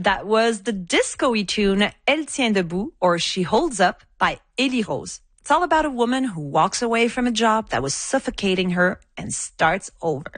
That was the disco-y tune Elle tient debout, or She Holds Up by Elie Rose. It's all about a woman who walks away from a job that was suffocating her and starts over.